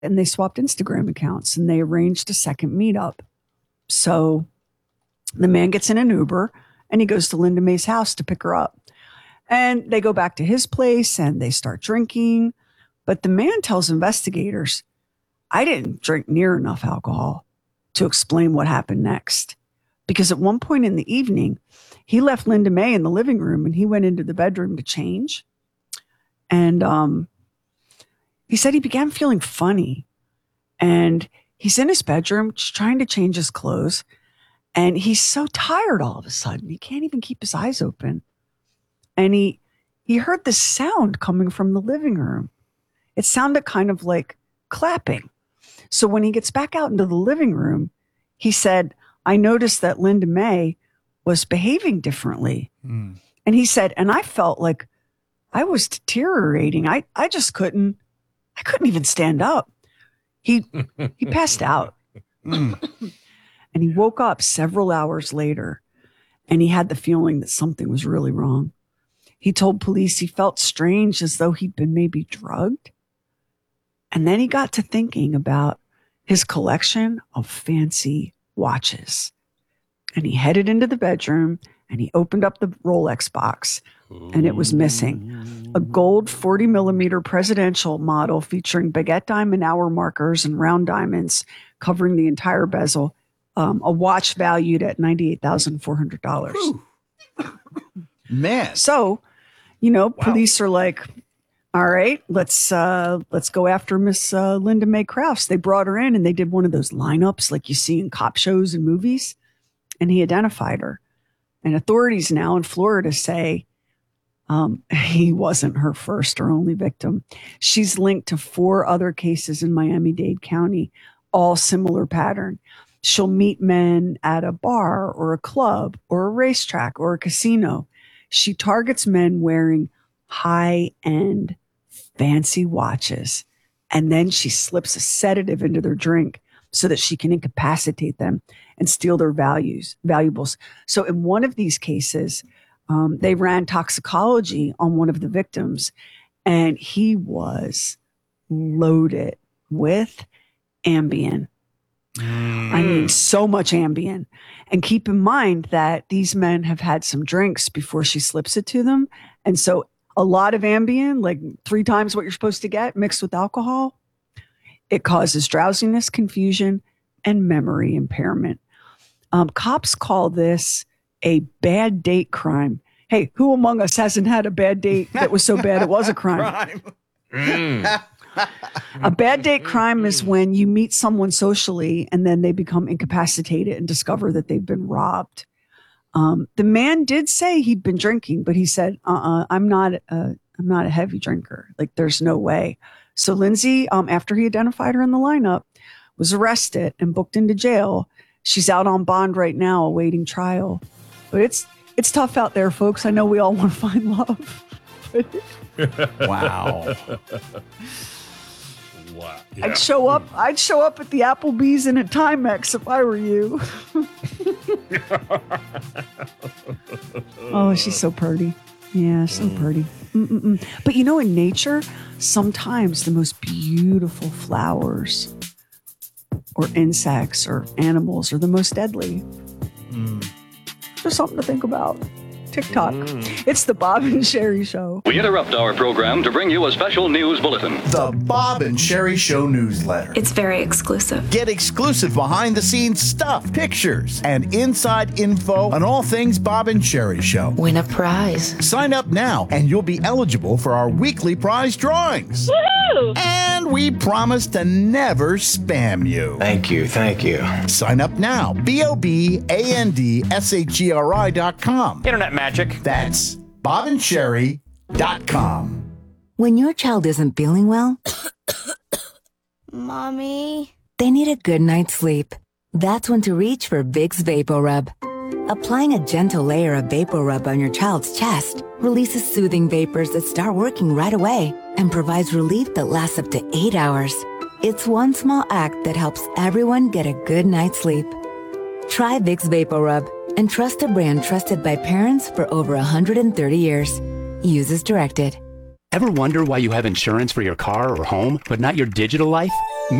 and they swapped Instagram accounts and they arranged a second meetup. So the man gets in an Uber and he goes to Linda May's house to pick her up. And they go back to his place and they start drinking. But the man tells investigators, I didn't drink near enough alcohol to explain what happened next. Because at one point in the evening, he left Linda May in the living room and he went into the bedroom to change. And he said he began feeling funny. And he's in his bedroom just trying to change his clothes. And he's so tired all of a sudden. He can't even keep his eyes open. And he heard this sound coming from the living room. It sounded kind of like clapping. So when he gets back out into the living room, he said, I noticed that Linda May was behaving differently. And he said, and I felt like I was deteriorating. I couldn't even stand up. He passed out. And he woke up several hours later and he had the feeling that something was really wrong. He told police he felt strange, as though he'd been maybe drugged. And then he got to thinking about his collection of fancy watches. And he headed into the bedroom and he opened up the Rolex box and it was missing. A gold 40 millimeter presidential model featuring baguette diamond hour markers and round diamonds covering the entire bezel. A watch valued at $98,400. Man. So, police are like, all right, let's go after Miss Linda May Crafts. They brought her in and they did one of those lineups like you see in cop shows and movies. And he identified her. And authorities now in Florida say he wasn't her first or only victim. She's linked to 4 other cases in Miami-Dade County, all similar pattern. She'll meet men at a bar or a club or a racetrack or a casino. She targets men wearing high-end fancy watches. And then she slips a sedative into their drink so that she can incapacitate them and steal their valuables. So in one of these cases, they ran toxicology on one of the victims and he was loaded with Ambien. I mean, so much Ambien. And keep in mind that these men have had some drinks before she slips it to them. And so a lot of Ambien, like 3 times what you're supposed to get mixed with alcohol, it causes drowsiness, confusion, and memory impairment. Cops call this a bad date crime. Hey, who among us hasn't had a bad date that was so bad it was a crime? A bad date crime is when you meet someone socially and then they become incapacitated and discover that they've been robbed. The man did say he'd been drinking, but he said, I'm not a heavy drinker. Like, there's no way. So Lindsay, after he identified her in the lineup, was arrested and booked into jail. She's out on bond right now awaiting trial. But it's tough out there, folks. I know we all want to find love. Wow. Wow. Yeah. I'd show up at the Applebee's and at Timex if I were you. Oh, she's so pretty. Yeah, so pretty. But in nature, sometimes the most beautiful flowers or insects or animals are the most deadly. Just something to think about. TikTok. It's the Bob and Sherry Show. We interrupt our program to bring you a special news bulletin. The Bob and Sherry Show newsletter. It's very exclusive. Get exclusive behind-the-scenes stuff, pictures, and inside info on all things Bob and Sherry Show. Win a prize. Sign up now, and you'll be eligible for our weekly prize drawings. Woohoo! And we promise to never spam you. Thank you. Sign up now. BOBANDSHERI.com. Internet magic. That's BobandSherry.com. When your child isn't feeling well, Mommy. they need a good night's sleep. That's when to reach for Vicks VapoRub. Applying a gentle layer of VapoRub on your child's chest releases soothing vapors that start working right away and provides relief that lasts up to 8 hours. It's one small act that helps everyone get a good night's sleep. Try Vicks VapoRub and trust a brand trusted by parents for over 130 years. Use as directed. Ever wonder why you have insurance for your car or home, but not your digital life?